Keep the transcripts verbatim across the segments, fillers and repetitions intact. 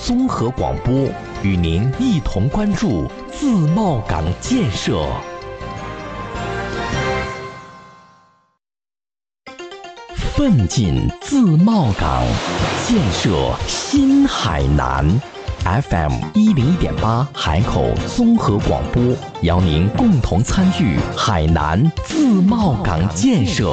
综合广播与您一同关注自贸港建设。奋进自贸港，建设新海南。F M 一零一点八海口综合广播，邀您共同参与海南自贸港建设。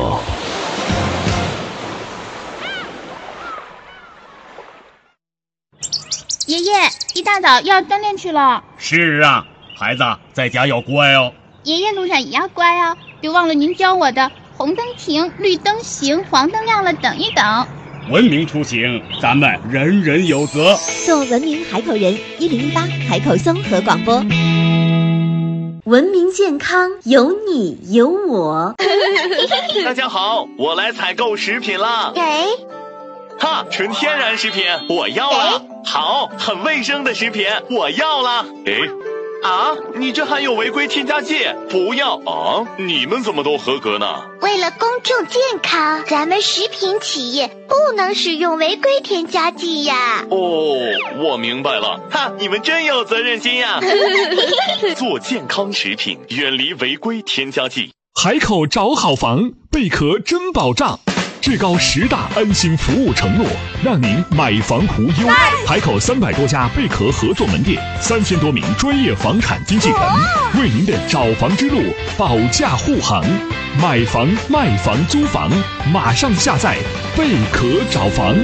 爷爷，一大早要锻炼去了。 是啊，孩子在家要乖哦。 爷爷路上也要乖哦，别忘了您教我的红灯停，绿灯行，黄灯亮了等一等。 文明出行，咱们人人有责。 做文明海口人，一零一八海口综合广播。文明健康，有你有我。 大家好，我来采购食品啦。 给。 哈，纯天然食品，我要了。好，很卫生的食品，我要了。诶。啊，你这含有违规添加剂，不要啊！你们怎么都合格呢？ 为了公众健康，咱们食品企业不能使用违规添加剂呀。 哦，我明白了，哈，你们真有责任心呀！做健康食品，远离违规添加剂。 海口找好房，贝壳真保障。至高十大安心服务承诺，让您买房无忧。海口三百多家贝壳合作门店，三千多名专业房产经纪人，为您的找房之路保驾护航。买房、卖房、租房，马上下载贝壳找房。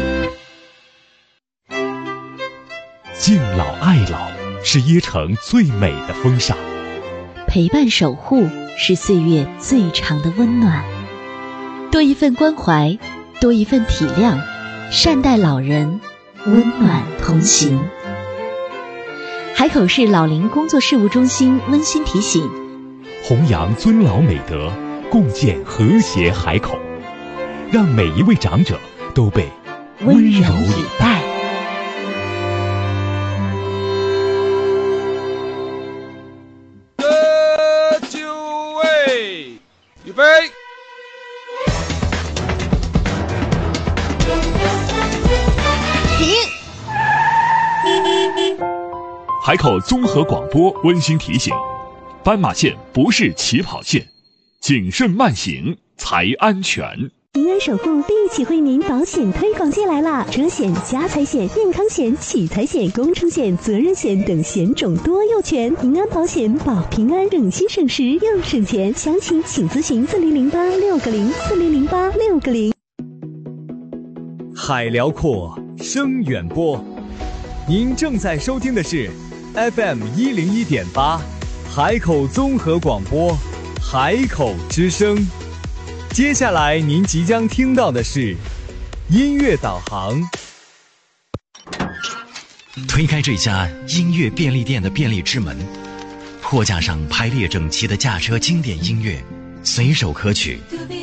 敬老爱老是椰城最美的风尚， 陪伴守护是岁月最长的温暖。多一份关怀，多一份体谅，善待老人，温暖同行。海口市老龄工作事务中心温馨提醒： 弘扬尊老美德，共建和谐海口，让每一位长者都被温柔以待。 这就位，预备。 海口综合广播温馨提醒：斑马线不是起跑线，谨慎慢行才安全。 平安守护立体惠民保险推广季来啦！车险、家财险、健康险、取财险、工程险、责任险等险种多又全，平安保险保平安，省心省时又省钱。详情请咨询四零零八六个零四零零八六个零。 海辽阔，声远播。您正在收听的是 F M 一零一点八，海口综合广播，海口之声。接下来您即将听到的是音乐导航。 推开这家音乐便利店的便利之门，货架上排列整齐的驾车经典音乐，随手可取。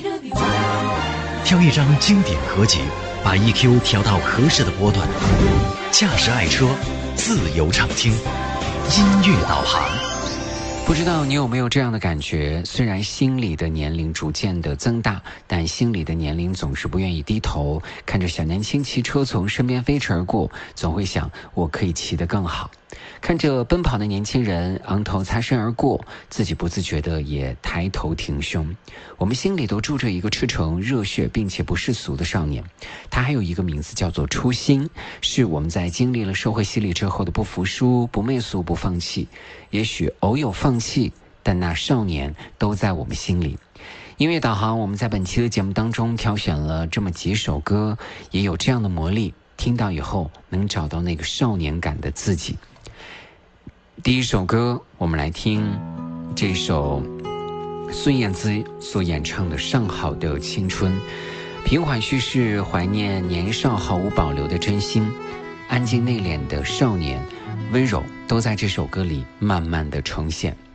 挑一张经典合集，把 E Q 调到合适的波段，驾驶爱车，自由畅听，音乐导航。 不知道你有没有这样的感觉，虽然心里的年龄逐渐的增大，但心里的年龄总是不愿意低头，看着小年轻骑车从身边飞驰而过，总会想我可以骑得更好。看着奔跑的年轻人昂头擦身而过，自己不自觉的也抬头挺胸。我们心里都住着一个赤诚热血并且不世俗的少年，他还有一个名字叫做初心，是我们在经历了社会洗礼之后的不服输、不媚俗、不放弃。也许偶有放弃，但那少年都在我们心里。音乐导航，我们在本期的节目当中挑选了这么几首歌，也有这样的魔力，听到以后能找到那个少年感的自己。第一首歌，我们来听这首孙燕姿所演唱的《上好的青春》，平缓叙事，怀念年少毫无保留的真心，安静内敛的少年，温柔都在这首歌里慢慢的呈现。